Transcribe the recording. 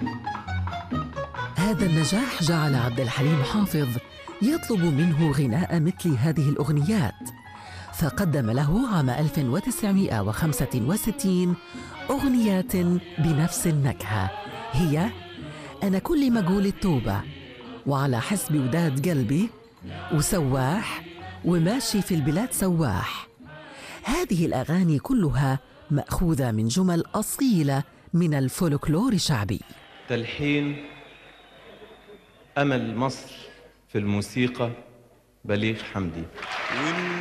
هذا النجاح جعل عبد الحليم حافظ يطلب منه غناء مثل هذه الأغنيات، فقدم له عام 1965 أغنيات بنفس النكهة، هي أنا كل ما أقول التوبة، وعلى حسب وداد قلبي، وسواح، وماشي في البلاد سواح. هذه الأغاني كلها مأخوذة من جمل أصيلة من الفولكلور الشعبي. تلحين أمل مصر في الموسيقى بليغ حمدي.